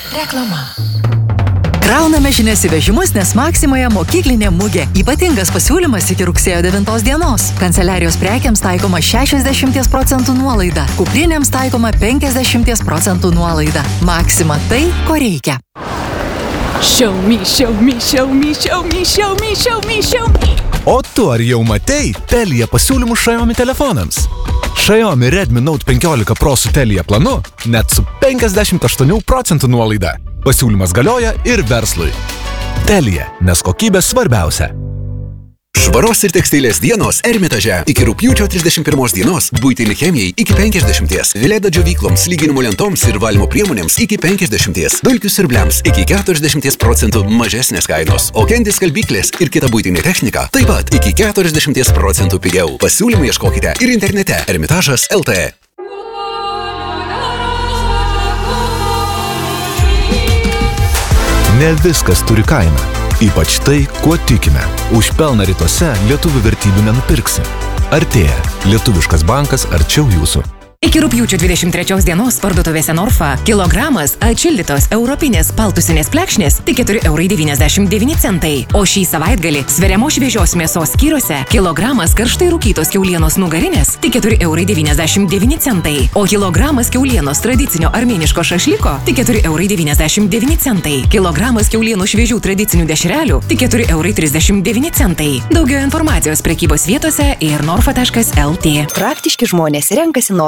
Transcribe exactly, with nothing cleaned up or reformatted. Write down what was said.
Reklama. Krauname žinias į vežimus, nes Maksimoje mokyklinė mugė. Ypatingas pasiūlymas iki rugsėjo devintos dienos. Kanceliarijos prekiams taikoma šešiasdešimt procentų nuolaida. Kuprinėms taikoma penkiasdešimt procentų nuolaida. Maksima tai, ko reikia. Show me, show me, show me, show me, show me, show me, show me. O tu ar jau matei Telia pasiūlymų Xiaomi telefonams? Xiaomi Redmi Note penkiolika Pro su Telia planu net su penkiasdešimt aštuonių procentų nuolaida. Pasiūlymas galioja ir verslui. Telia, nes kokybė svarbiausia. Švaros ir tekstilės dienos Ermitaže. Iki rugpjūčio trisdešimt pirmos dienos buitinei chemijai iki penkiasdešimties. Vileda džiovykloms, lyginimo lentoms ir valymo priemonėms iki penkiasdešimties. Dulkių siurbliams iki keturiasdešimt procentų mažesnės kainos. O Candy skalbyklės ir kita buitinė technika taip pat iki keturiasdešimt procentų pigiau. Pasiūlymų ieškokite ir internete ermitažas taškas lt. Ne viskas turi kainą. Ypač tai, kuo tikime. Už pelną rytuose lietuvių vertybių nenupirksi. Artėja. Lietuviškas bankas arčiau jūsų. Iki rugpjūčio dvidešimt trečios dienos parduotuvėse Norfa kilogramas atšildytos europinės paltusinės plekšnės tik keturi eurai devyniasdešimt devyni centai. O šį savaitgalį sveriamos šviežios mėsos skyriuose kilogramas karštai rūkytos kiaulienos nugarinės tik keturi eurai devyniasdešimt devyni centai. O kilogramas kiaulienos tradicinio armėniško šašliko tik keturi eurai devyniasdešimt devyni centai. Kilogramas kiaulienos šviežių tradicinių dešrelių tik keturi eurai trisdešimt devyni centai. Daugiau informacijos prekybos vietose ir norfa taškas lt. Praktiški žmonės renkasi Norfa.